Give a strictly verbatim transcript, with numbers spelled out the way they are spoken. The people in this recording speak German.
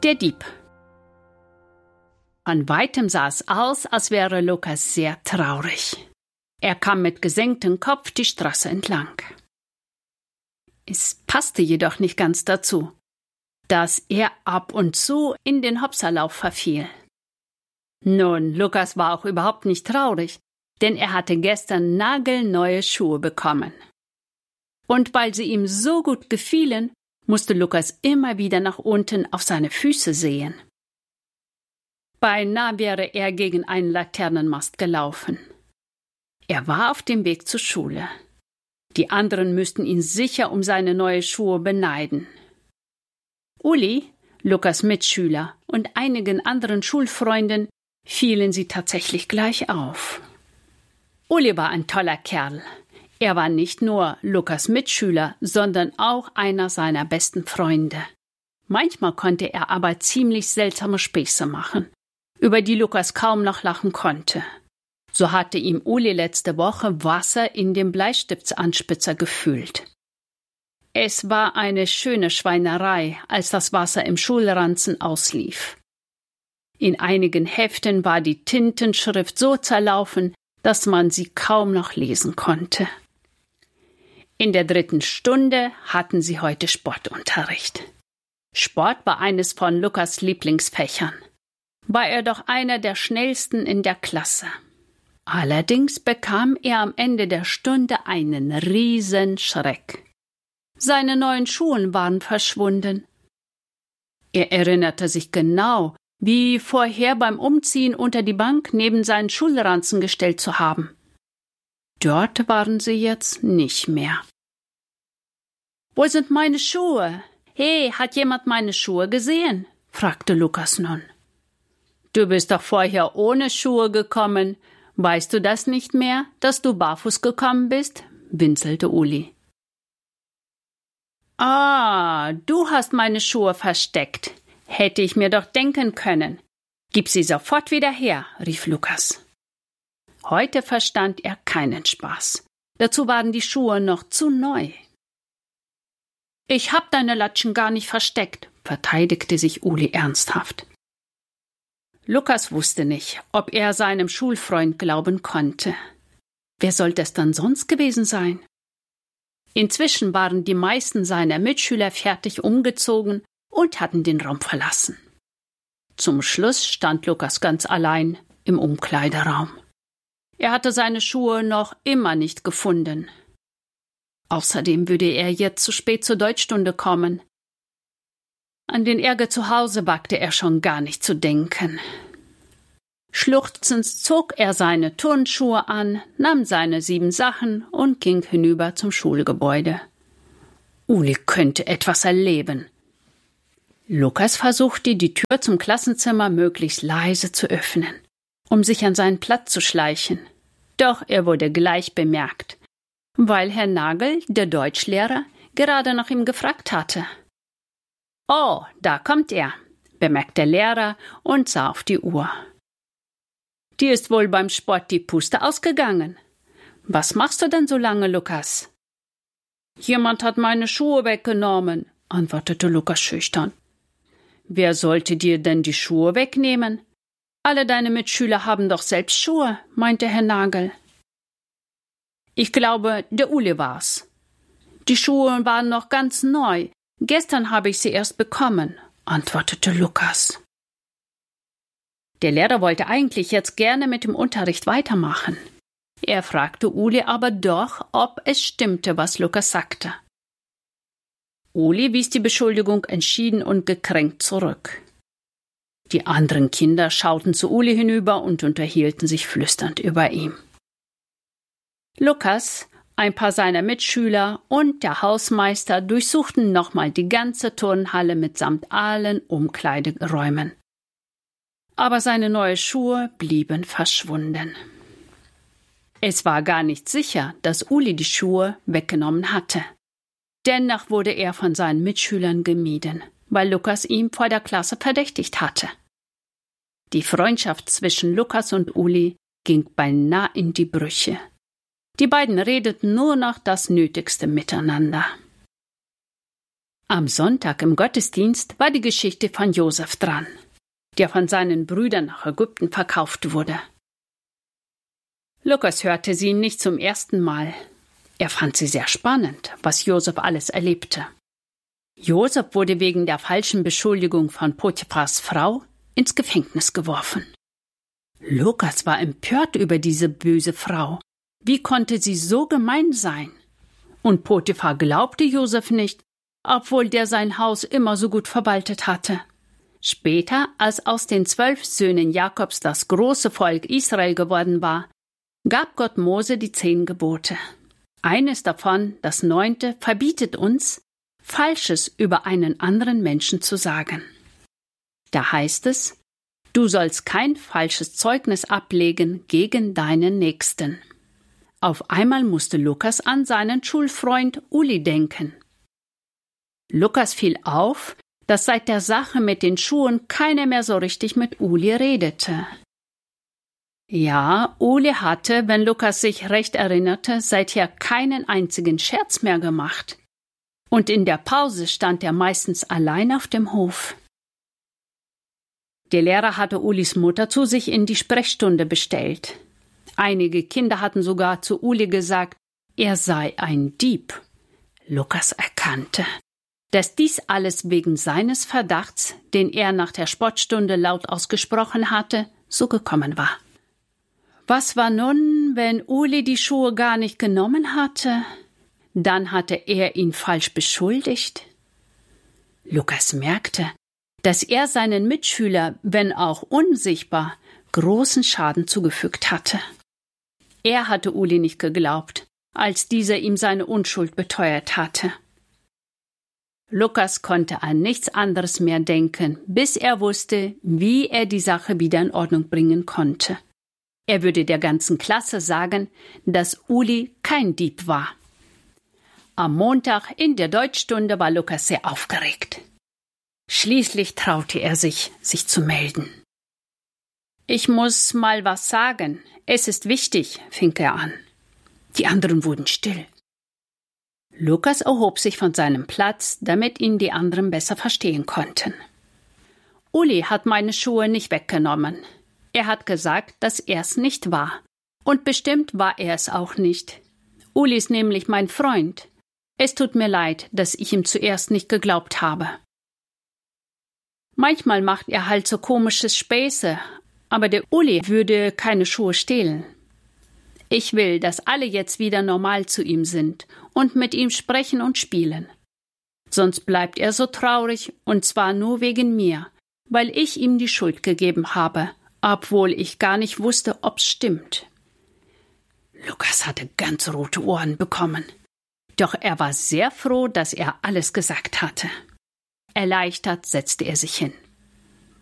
Der Dieb. Von weitem sah es aus, als wäre Lukas sehr traurig. Er kam mit gesenktem Kopf die Straße entlang. Es passte jedoch nicht ganz dazu, dass er ab und zu in den Hopserlauf verfiel. Nun, Lukas war auch überhaupt nicht traurig, denn er hatte gestern nagelneue Schuhe bekommen. Und weil sie ihm so gut gefielen, musste Lukas immer wieder nach unten auf seine Füße sehen. Beinahe wäre er gegen einen Laternenmast gelaufen. Er war auf dem Weg zur Schule. Die anderen müssten ihn sicher um seine neuen Schuhe beneiden. Uli, Lukas Mitschüler und einigen anderen Schulfreunden fielen sie tatsächlich gleich auf. Uli war ein toller Kerl. Er war nicht nur Lukas Mitschüler, sondern auch einer seiner besten Freunde. Manchmal konnte er aber ziemlich seltsame Späße machen, über die Lukas kaum noch lachen konnte. So hatte ihm Uli letzte Woche Wasser in den Bleistiftanspitzer gefüllt. Es war eine schöne Schweinerei, als das Wasser im Schulranzen auslief. In einigen Heften war die Tintenschrift so zerlaufen, dass man sie kaum noch lesen konnte. In der dritten Stunde hatten sie heute Sportunterricht. Sport war eines von Lukas Lieblingsfächern. War er doch einer der schnellsten in der Klasse. Allerdings bekam er am Ende der Stunde einen Riesenschreck. Seine neuen Schuhe waren verschwunden. Er erinnerte sich genau, wie vorher beim Umziehen unter die Bank neben seinen Schulranzen gestellt zu haben. Dort waren sie jetzt nicht mehr. »Wo sind meine Schuhe? Hey, hat jemand meine Schuhe gesehen?« fragte Lukas nun. »Du bist doch vorher ohne Schuhe gekommen. Weißt du das nicht mehr, dass du barfuß gekommen bist?« winselte Uli. »Ah, du hast meine Schuhe versteckt. Hätte ich mir doch denken können. Gib sie sofort wieder her«, rief Lukas. Heute verstand er keinen Spaß. Dazu waren die Schuhe noch zu neu. »Ich hab deine Latschen gar nicht versteckt«, verteidigte sich Uli ernsthaft. Lukas wusste nicht, ob er seinem Schulfreund glauben konnte. Wer sollte es dann sonst gewesen sein? Inzwischen waren die meisten seiner Mitschüler fertig umgezogen und hatten den Raum verlassen. Zum Schluss stand Lukas ganz allein im Umkleideraum. Er hatte seine Schuhe noch immer nicht gefunden. Außerdem würde er jetzt zu spät zur Deutschstunde kommen. An den Ärger zu Hause wagte er schon gar nicht zu denken. Schluchzend zog er seine Turnschuhe an, nahm seine sieben Sachen und ging hinüber zum Schulgebäude. Uli könnte etwas erleben. Lukas versuchte, die Tür zum Klassenzimmer möglichst leise zu öffnen, um sich an seinen Platz zu schleichen. Doch er wurde gleich bemerkt, weil Herr Nagel, der Deutschlehrer, gerade nach ihm gefragt hatte. »Oh, da kommt er«, bemerkte der Lehrer und sah auf die Uhr. »Dir ist wohl beim Sport die Puste ausgegangen. Was machst du denn so lange, Lukas?« »Jemand hat meine Schuhe weggenommen«, antwortete Lukas schüchtern. »Wer sollte dir denn die Schuhe wegnehmen? Alle deine Mitschüler haben doch selbst Schuhe«, meinte Herr Nagel. »Ich glaube, der Uli war's. Die Schuhe waren noch ganz neu. Gestern habe ich sie erst bekommen«, antwortete Lukas. Der Lehrer wollte eigentlich jetzt gerne mit dem Unterricht weitermachen. Er fragte Uli aber doch, ob es stimmte, was Lukas sagte. Uli wies die Beschuldigung entschieden und gekränkt zurück. Die anderen Kinder schauten zu Uli hinüber und unterhielten sich flüsternd über ihn. Lukas, ein paar seiner Mitschüler und der Hausmeister durchsuchten nochmal die ganze Turnhalle mitsamt allen Umkleideräumen. Aber seine neuen Schuhe blieben verschwunden. Es war gar nicht sicher, dass Uli die Schuhe weggenommen hatte. Dennoch wurde er von seinen Mitschülern gemieden, weil Lukas ihn vor der Klasse verdächtigt hatte. Die Freundschaft zwischen Lukas und Uli ging beinahe in die Brüche. Die beiden redeten nur noch das Nötigste miteinander. Am Sonntag im Gottesdienst war die Geschichte von Josef dran, der von seinen Brüdern nach Ägypten verkauft wurde. Lukas hörte sie nicht zum ersten Mal. Er fand sie sehr spannend, was Josef alles erlebte. Josef wurde wegen der falschen Beschuldigung von Potiphars Frau ins Gefängnis geworfen. Lukas war empört über diese böse Frau. Wie konnte sie so gemein sein? Und Potiphar glaubte Josef nicht, obwohl der sein Haus immer so gut verwaltet hatte. Später, als aus den zwölf Söhnen Jakobs das große Volk Israel geworden war, gab Gott Mose die zehn Gebote. Eines davon, das neunte, verbietet uns, Falsches über einen anderen Menschen zu sagen. Da heißt es, du sollst kein falsches Zeugnis ablegen gegen deinen Nächsten. Auf einmal musste Lukas an seinen Schulfreund Uli denken. Lukas fiel auf, dass seit der Sache mit den Schuhen keiner mehr so richtig mit Uli redete. Ja, Uli hatte, wenn Lukas sich recht erinnerte, seither keinen einzigen Scherz mehr gemacht. Und in der Pause stand er meistens allein auf dem Hof. Der Lehrer hatte Ulis Mutter zu sich in die Sprechstunde bestellt. Einige Kinder hatten sogar zu Uli gesagt, er sei ein Dieb. Lukas erkannte, dass dies alles wegen seines Verdachts, den er nach der Spottstunde laut ausgesprochen hatte, so gekommen war. Was war nun, wenn Uli die Schuhe gar nicht genommen hatte? Dann hatte er ihn falsch beschuldigt. Lukas merkte, dass er seinen Mitschüler, wenn auch unsichtbar, großen Schaden zugefügt hatte. Er hatte Uli nicht geglaubt, als dieser ihm seine Unschuld beteuert hatte. Lukas konnte an nichts anderes mehr denken, bis er wusste, wie er die Sache wieder in Ordnung bringen konnte. Er würde der ganzen Klasse sagen, dass Uli kein Dieb war. Am Montag in der Deutschstunde war Lukas sehr aufgeregt. Schließlich traute er sich, sich zu melden. »Ich muss mal was sagen. Es ist wichtig«, fing er an. Die anderen wurden still. Lukas erhob sich von seinem Platz, damit ihn die anderen besser verstehen konnten. »Uli hat meine Schuhe nicht weggenommen. Er hat gesagt, dass er es nicht war. Und bestimmt war er es auch nicht. Uli ist nämlich mein Freund. Es tut mir leid, dass ich ihm zuerst nicht geglaubt habe. Manchmal macht er halt so komische Späße, aber der Uli würde keine Schuhe stehlen. Ich will, dass alle jetzt wieder normal zu ihm sind und mit ihm sprechen und spielen. Sonst bleibt er so traurig, und zwar nur wegen mir, weil ich ihm die Schuld gegeben habe, obwohl ich gar nicht wusste, ob's stimmt.« Lukas hatte ganz rote Ohren bekommen. Doch er war sehr froh, dass er alles gesagt hatte. Erleichtert setzte er sich hin.